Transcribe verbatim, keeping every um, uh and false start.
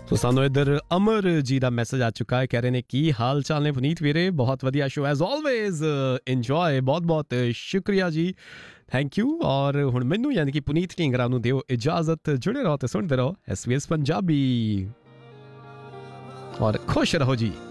ਸੋ ਸਾਨੂੰ ਇੱਧਰ ਅਮਰ ਜੀ ਦਾ ਮੈਸੇਜ ਆ ਚੁੱਕਾ ਹੈ, ਕਹਿ ਰਹੇ ਨੇ ਕੀ ਹਾਲ ਚਾਲ ਨੇ ਪੁਨੀਤ ਵੀਰੇ, ਬਹੁਤ ਵਧੀਆ ਸ਼ੋ ਐਜ਼ ਆਲਵੇਜ਼, ਇੰਜੋਏ, ਬਹੁਤ ਬਹੁਤ ਸ਼ੁਕਰੀਆ ਜੀ, ਥੈਂਕ ਯੂ। ਔਰ ਹੁਣ ਮੈਨੂੰ ਯਾਨੀ ਕਿ ਪੁਨੀਤ ਢੀਂਗਰਾ ਨੂੰ ਦਿਓ ਇਜਾਜ਼ਤ, ਜੁੜੇ ਰਹੋ ਤੇ ਸੁਣਦੇ ਰਹੋ ਐਸ ਬੀ ਐਸ ਪੰਜਾਬੀ, ਔਰ ਖੁਸ਼ ਰਹੋ ਜੀ।